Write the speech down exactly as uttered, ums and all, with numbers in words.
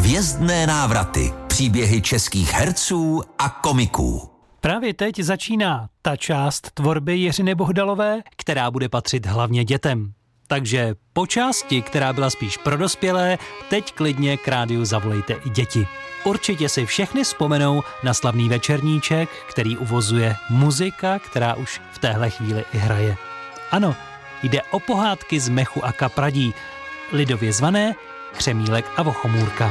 Hvězdné návraty. Příběhy českých herců a komiků. Právě teď začíná ta část tvorby Jiřiny Bohdalové, která bude patřit hlavně dětem. Takže po části, která byla spíš pro dospělé, teď klidně k rádiu zavolejte i děti. Určitě si všechny vzpomenou na slavný večerníček, který uvozuje muzika, která už v téhle chvíli i hraje. Ano, jde o pohádky z mechu a kapradí, lidově zvané Křemílek a Vochomůrka.